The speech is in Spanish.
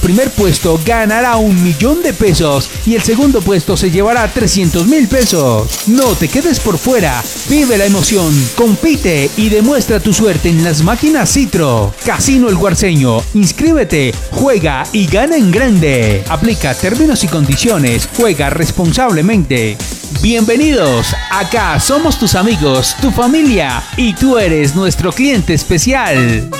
primer puesto ganará 1.000.000 de pesos y el segundo puesto se llevará 300.000 pesos. No te quedes por fuera, vive la emoción, compite y demuestra tu suerte en las máquinas Citro. Casino El Guarceño, inscríbete, juega y gana en grande. Aplica términos y condiciones, juega responsablemente. Bienvenidos, acá somos tus amigos, tu familia y tú eres nuestro cliente especial.